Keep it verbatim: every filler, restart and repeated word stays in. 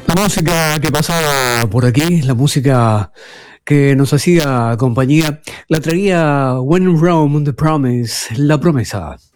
La música que pasaba por aquí, la música que nos hacía compañía, la traía When in Rome, The Promise, La Promesa.